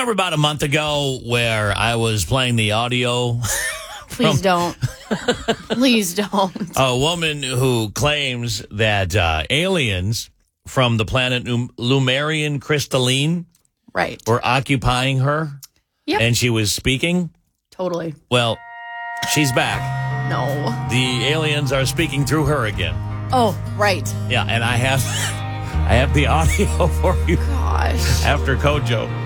remember about a month ago where I was playing the audio? Please don't. Please don't. A woman who claims that aliens from the planet Lumerian Crystalline Right. were occupying her. Yep. And she was speaking. Totally. Well, she's back. No. The aliens are speaking through her again. Oh, right. Yeah, and I have the audio for you Gosh. after Kojo.